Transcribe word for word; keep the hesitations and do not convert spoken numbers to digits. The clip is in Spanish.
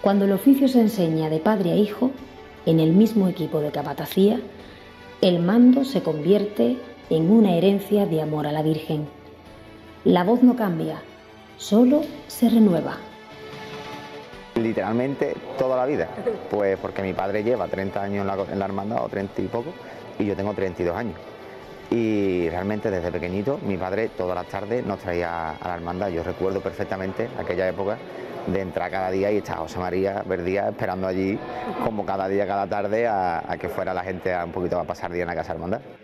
Cuando el oficio se enseña de padre a hijo, en el mismo equipo de capatacía, el mando se convierte en una herencia de amor a la Virgen. La voz no cambia, solo se renueva. Literalmente toda la vida, pues porque mi padre lleva treinta años en la, en la hermandad, o treinta y poco, y yo tengo treinta y dos años. Y realmente desde pequeñito mi padre todas las tardes nos traía a la hermandad. Yo recuerdo perfectamente aquella época de entrar cada día y estar José María Verdía esperando allí como cada día, cada tarde a, a que fuera la gente a un poquito a pasar día en la casa hermandad.